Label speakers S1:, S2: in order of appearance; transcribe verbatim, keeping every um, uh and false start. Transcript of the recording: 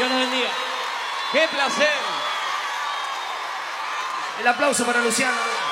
S1: Dios nos bendiga. ¡Qué placer!
S2: El aplauso para Luciano.